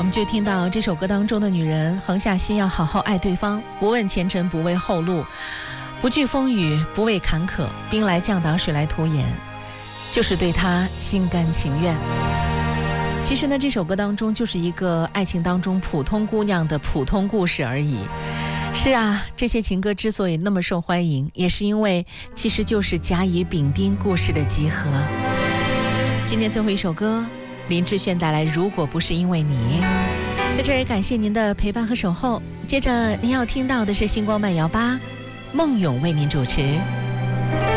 们就听到这首歌当中的女人横下心要好好爱对方，不问前程不畏后路，不惧风雨不畏坎坷，兵来将挡水来土掩，就是对他心甘情愿。其实呢，这首歌当中就是一个爱情当中普通姑娘的普通故事而已。是啊，这些情歌之所以那么受欢迎，也是因为其实就是甲乙丙丁故事的集合。今天最后一首歌，林志炫带来《如果不是因为你》。在这儿也感谢您的陪伴和守候。接着您要听到的是星光慢摇吧，孟勇为您主持。